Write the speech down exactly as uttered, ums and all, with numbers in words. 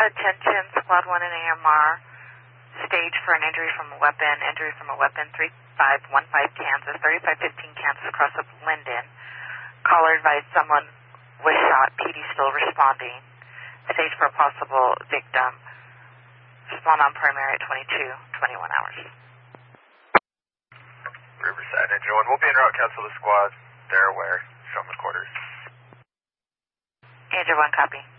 Attention, Squad one in A M R. Stage for an injury from a weapon. Injury from a weapon, three five one five Kansas, thirty-five fifteen Kansas, cross up Linden. Caller advised someone was shot. P D still responding. Stage for a possible victim. Spawn on primary at twenty-two twenty-one hours. Riverside, Engine one. We'll be en route. Cancel the squad. They're aware. Show them the quarters. Engine one, copy.